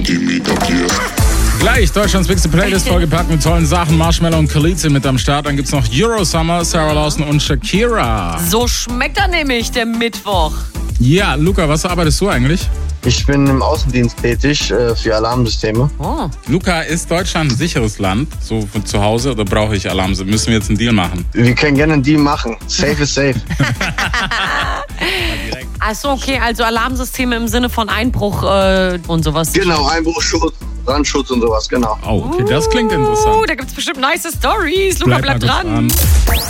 Gleich Deutschlands bigste Playlist vollgepackt mit tollen Sachen. Marshmello und Khaleesi mit am Start. Dann gibt's noch Eurosummer, Sarah Lawson und Shakira. So schmeckt er nämlich, der Mittwoch. Ja, Luca, was arbeitest du eigentlich? Ich bin im Außendienst tätig für Alarmsysteme. Oh. Luca, ist Deutschland ein sicheres Land? So von zu Hause oder brauche ich Alarmsysteme? Müssen wir jetzt einen Deal machen? Wir können gerne einen Deal machen. Safe is safe. Achso, okay, also Alarmsysteme im Sinne von Einbruch und sowas. Genau, Einbruchschutz, Brandschutz und sowas, genau. Oh, okay, das klingt interessant. Da gibt's bestimmt nice Stories. Luca, bleib mal dran. gespannt.